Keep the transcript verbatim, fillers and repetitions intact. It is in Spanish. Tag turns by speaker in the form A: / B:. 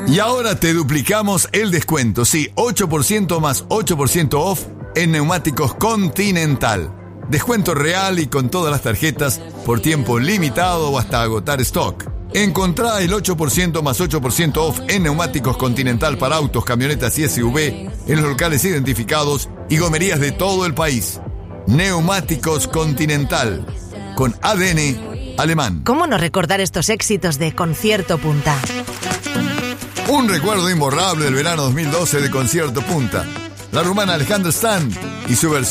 A: Y ahora te duplicamos el descuento. Sí, ocho por ciento más ocho por ciento off en neumáticos Continental. Descuento real y con todas las tarjetas por tiempo limitado o hasta agotar stock. Encontrá el ocho por ciento más ocho por ciento off en neumáticos Continental para autos, camionetas y S U V en los locales identificados y gomerías de todo el país. Neumáticos Continental, con A D N alemán.
B: ¿Cómo no recordar estos éxitos de Concierto Punta?
A: Un recuerdo imborrable del verano dos mil doce de Concierto Punta. La rumana Alejandra Stan y su versión